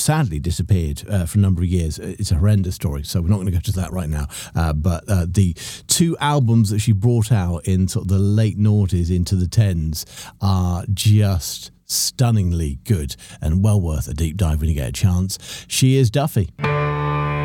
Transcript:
sadly disappeared for a number of years. It's a horrendous story, so we're not going to go to that right now. But the two albums that she brought out in sort of the late noughties into the tens are just stunningly good and well worth a deep dive when you get a chance. She is Duffy.